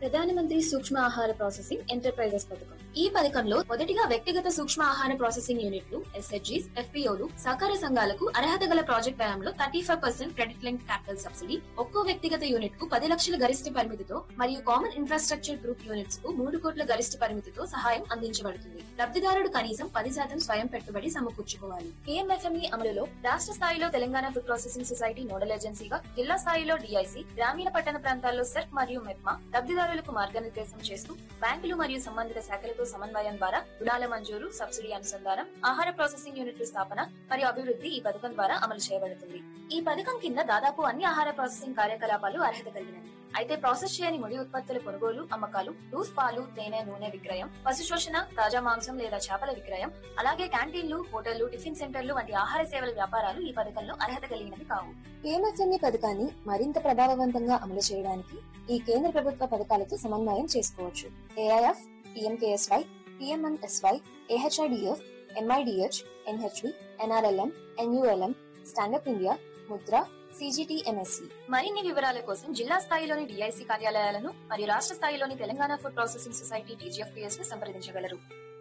ప్రధానమంత్రి సూక్ష్మ ఆహార ప్రాసెసింగ్ ఎంటర్ప్రైజెస్ పథకం. ఈ పథకంలో మొదటిగా వ్యక్తిగత సూక్ష్మ ఆహార ప్రాసెసింగ్ యూనిట్లు, ఎస్హెచ్జీస్, ఎఫ్పీఓలు, సహకార సంఘాలకు అర్హత గల ప్రాజెక్ట్ వ్యయంలో 35% క్రెడిట్ లింక్ క్యాపిటల్ సబ్సిడీ, ఒక్కో వ్యక్తిగత యూనిట్ కు 10 లక్షల గరిష్ట పరిమితితో మరియు కామన్ ఇన్ఫ్రాస్ట్రక్చర్ గ్రూప్ యూనిట్స్ కు 3 కోట్ల గరిష్ట పరిమితితో సహాయం అందించబడుతుంది. లబ్ధిదారుడు కనీసం 10% స్వయం పెట్టుబడి సమకూర్చుకోవాలి. కేఎంఎఫ్ఎంఈ అమలులో రాష్ట్ర స్థాయిలో Telangana food processing society nodal ఏజెన్సీగా, జిల్లా స్థాయిలో డిఐసి, గ్రామీణ పట్టణ ప్రాంతాల్లో సెర్క్ మరియు మెప్మా లబ్ధిదారులకు మార్గనిర్దేశం చేస్తూ బ్యాంకులు మరియు సంబంధిత శాఖలతో సమన్వయం ద్వారా రుణాల మంజూరు, సబ్సిడీ అనుసంధానం, ఆహార ప్రాసెసింగ్ యూనిట్ల స్థాపన మరియు అభివృద్ధి ఈ పథకం ద్వారా అమలు చేయబడుతుంది. ఈ పథకం కింద దాదాపు అన్ని ఆహార ప్రాసెసింగ్ కార్యకలాపాలు అర్హత కలిగినవి. అయితే ప్రాసెస్ చేయని ముడి ఉత్పత్తుల కొనుగోలు, అమ్మకాలు, లూస్ పాలు, తేనె, నూనె విక్రయం, పశు శోషణ, తాజా మాంసం లేదా చేపల విక్రయం, అలాగే క్యాంటీన్లు, హోటళ్లు, టిఫిన్ సెంటర్లు వంటి ఆహార సేవల వ్యాపారాలు ఈ పథకంలో అర్హత కలిగినవి కావు. కేఎంఎఫ్ఎంఈ పథకాన్ని మరింత ప్రభావవంతంగా అమలు చేయడానికి ఈ కేంద్ర ప్రభుత్వ పథకాలతో సమన్వయం చేసుకోవచ్చు. AIF, PMKSY, PMMSY, AHIDF, MIDH, NHV, NRLM, NULM, stand up India, Mudra, CGTMSC. మరిన్ని వివరాల కోసం జిల్లా స్థాయిలోని డిఐసి కార్యాలయాలను మరియు రాష్ట్ర స్థాయిలోని Telangana food processing society TGFPS ను సంప్రదించగలరు.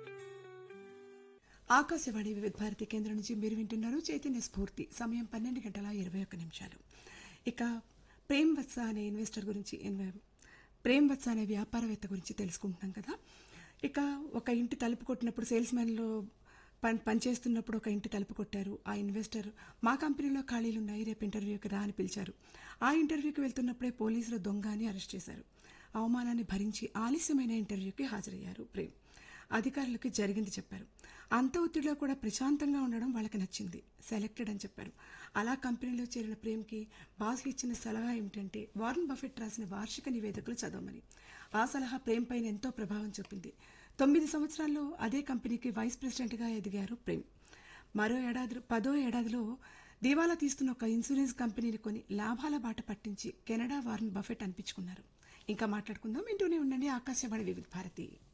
ఆకాశవాణి వివిధ భారతి కేంద్రం నుంచి మీరు వింటున్నారు చైతన్య స్ఫూర్తి. సమయం 12:21. ఇక ప్రేమ్ వత్స అనే ఇన్వెస్టర్ గురించి, ప్రేమ్ వత్స అనే వ్యాపారవేత్త గురించి తెలుసుకుంటున్నాం కదా. ఇక ఒక ఇంటి తలుపు కొట్టినప్పుడు, సేల్స్ మ్యాన్లో పనిచేస్తున్నప్పుడు ఒక ఇంటి తలుపు కొట్టారు. ఆ ఇన్వెస్టర్ మా కంపెనీలో ఖాళీలున్నాయి, రేపు ఇంటర్వ్యూకి రా అని పిలిచారు. ఆ ఇంటర్వ్యూకి వెళ్తున్నప్పుడే పోలీసులు దొంగ అని అరెస్ట్ చేశారు. అవమానాన్ని భరించి ఆలస్యమైన ఇంటర్వ్యూకి హాజరయ్యారు ప్రేమ్. అధికారులకి జరిగింది చెప్పారు. అంత ఒత్తిడిలో కూడా ప్రశాంతంగా ఉండడం వాళ్ళకి నచ్చింది. సెలెక్టెడ్ అని చెప్పారు. అలా కంపెనీలో చేరిన ప్రేమ్కి బాస్ ఇచ్చిన సలహా ఏమిటంటే వారన్ బఫెట్ రాసిన వార్షిక నివేదికలు చదవమని. ఆ సలహా ప్రేమ్ పైన ఎంతో ప్రభావం చూపింది. 9 సంవత్సరాల్లో అదే కంపెనీకి వైస్ ప్రెసిడెంట్గా ఎదిగారు ప్రేమ్. మరో 10వ ఏడాదిలో దివాలా తీస్తున్న ఒక ఇన్సూరెన్స్ కంపెనీని కొని లాభాల బాట పట్టించి కెనడా వారన్ బఫెట్ అనిపించుకున్నారు. ఇంకా మాట్లాడుకుందాం. వింటూనే ఉండండి ఆకాశవాణి వివిధ భారతి.